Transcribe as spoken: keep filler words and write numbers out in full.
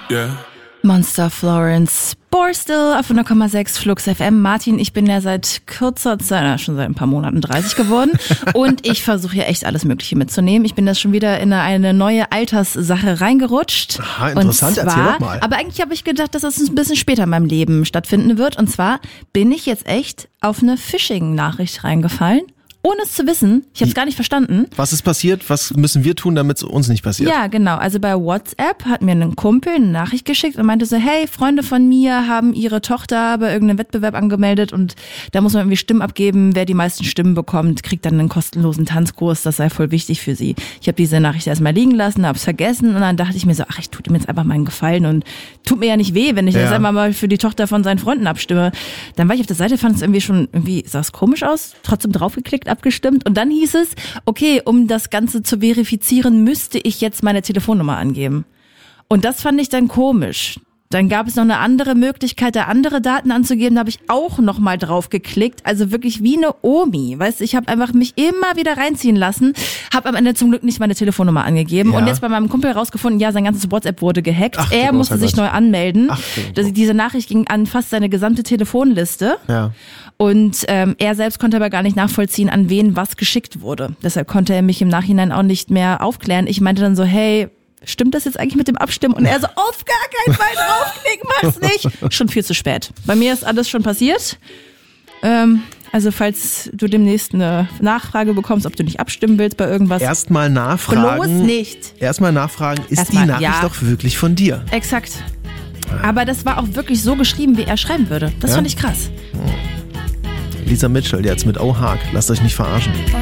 Yeah. Monster Florence Borstel auf null Komma sechs Flux F M. Martin, ich bin ja seit kürzer Zeit, na, schon seit ein paar Monaten dreißig geworden und ich versuche ja echt alles Mögliche mitzunehmen. Ich bin das schon wieder in eine neue Alterssache reingerutscht. Aha, interessant, und zwar, erzähl doch mal. Aber eigentlich habe ich gedacht, dass das ein bisschen später in meinem Leben stattfinden wird. Und zwar bin ich jetzt echt auf eine Phishing-Nachricht reingefallen. Ohne es zu wissen, ich habe es gar nicht verstanden. Was ist passiert? Was müssen wir tun, damit es uns nicht passiert? Ja, genau. Also bei WhatsApp hat mir ein Kumpel eine Nachricht geschickt und meinte so, hey, Freunde von mir haben ihre Tochter bei irgendeinem Wettbewerb angemeldet und da muss man irgendwie Stimmen abgeben. Wer die meisten Stimmen bekommt, kriegt dann einen kostenlosen Tanzkurs. Das sei voll wichtig für sie. Ich habe diese Nachricht erstmal liegen lassen, hab's vergessen und dann dachte ich mir so, ach, ich tue ihm jetzt einfach mal einen Gefallen und tut mir ja nicht weh, wenn ich ja. das einfach mal für die Tochter von seinen Freunden abstimme. Dann war ich auf der Seite, fand es irgendwie schon, irgendwie sah es komisch aus, trotzdem draufgeklickt, abgestimmt und dann hieß es, okay, um das Ganze zu verifizieren, müsste ich jetzt meine Telefonnummer angeben. Und das fand ich dann komisch. Dann gab es noch eine andere Möglichkeit, da andere Daten anzugeben. Da habe ich auch noch mal drauf geklickt. Also wirklich wie eine Omi. Weißt du, ich habe einfach mich immer wieder reinziehen lassen. Habe am Ende zum Glück nicht meine Telefonnummer angegeben. Ja. Und jetzt bei meinem Kumpel rausgefunden, ja, sein ganzes WhatsApp wurde gehackt. Ach, er musste sich Gott. neu anmelden. Ach, das, diese Nachricht ging an fast seine gesamte Telefonliste. Ja. Und ähm, er selbst konnte aber gar nicht nachvollziehen, an wen was geschickt wurde. Deshalb konnte er mich im Nachhinein auch nicht mehr aufklären. Ich meinte dann so, hey, stimmt das jetzt eigentlich mit dem Abstimmen? Und er so, auf gar keinen Fall draufklicken, mach's nicht. Schon viel zu spät. Bei mir ist alles schon passiert. Ähm, also falls du demnächst eine Nachfrage bekommst, ob du nicht abstimmen willst bei irgendwas. Erstmal nachfragen. Bloß nicht. Erstmal nachfragen, ist Erstmal, die Nachricht ja. doch wirklich von dir? Exakt. Aber das war auch wirklich so geschrieben, wie er schreiben würde. Das Ja? fand ich krass. Lisa Mitchell, jetzt mit Oh Hark. Lasst euch nicht verarschen.